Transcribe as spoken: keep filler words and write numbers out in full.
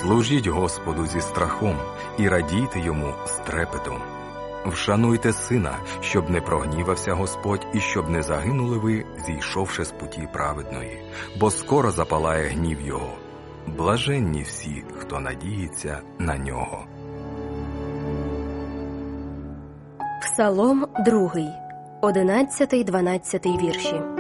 Служіть Господу зі страхом і радійте Йому з трепетом. Вшануйте сина, щоб не прогнівався Господь і щоб не загинули ви, зійшовши з путі праведної, бо скоро запалає гнів його. Блаженні всі, хто надіється на нього. Псалом другий, одинадцятий-дванадцятий вірші.